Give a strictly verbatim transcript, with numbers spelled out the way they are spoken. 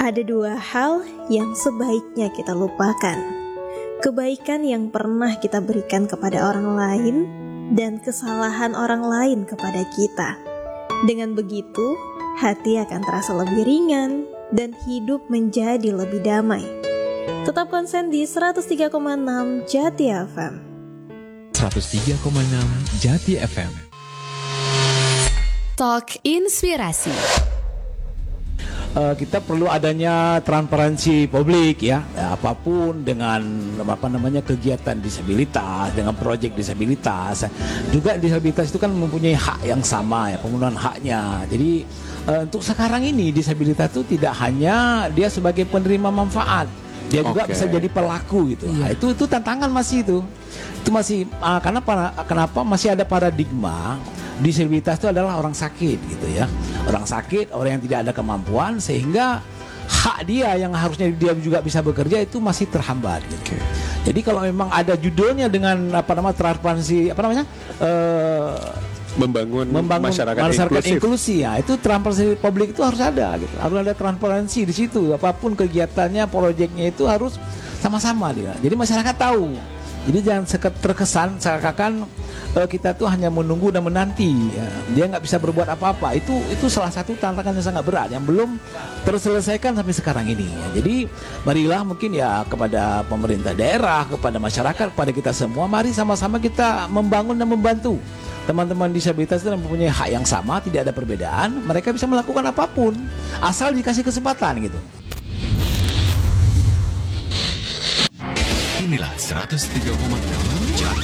Ada dua hal yang sebaiknya kita lupakan. Kebaikan yang pernah kita berikan kepada orang lain dan kesalahan orang lain kepada kita. Dengan begitu, hati akan terasa lebih ringan dan hidup menjadi lebih damai. Tetap konsen di seratus tiga koma enam Jati F M. seratus tiga koma enam Jati F M. Talk Inspirasi. Uh, kita perlu adanya transparansi publik ya, ya apapun dengan apa namanya kegiatan disabilitas, dengan proyek disabilitas. Juga disabilitas itu kan mempunyai hak yang sama ya, penggunaan haknya. Jadi uh, untuk sekarang ini disabilitas itu tidak hanya dia sebagai penerima manfaat, dia juga okay. bisa jadi pelaku gitu. Iya. Nah, itu itu tantangan masih itu. Itu masih uh, karena kenapa masih ada paradigma disabilitas itu adalah orang sakit gitu ya. Orang sakit, orang yang tidak ada kemampuan, sehingga hak dia yang harusnya dia juga bisa bekerja itu masih terhambat gitu. Okay. Jadi kalau memang ada judulnya dengan apa namanya transparansi apa namanya uh, membangun, membangun masyarakat, masyarakat inklusif. inklusi ya, itu transparansi publik itu harus ada gitu. Harus ada transparansi di situ. Apapun kegiatannya, proyeknya itu harus sama-sama dia. Jadi masyarakat tahu. Jadi jangan terkesan seakan-akan uh, kita tuh hanya menunggu dan menanti ya. Dia nggak bisa berbuat apa-apa. Itu itu salah satu tantangan yang sangat berat yang belum terselesaikan sampai sekarang ini ya. Jadi marilah mungkin ya kepada pemerintah daerah, kepada masyarakat, kepada kita semua, mari sama-sama kita membangun dan membantu teman-teman disabilitas itu mempunyai hak yang sama, tidak ada perbedaan. Mereka bisa melakukan apapun asal dikasih kesempatan gitu. Inilah seratus tiga koma enam Jati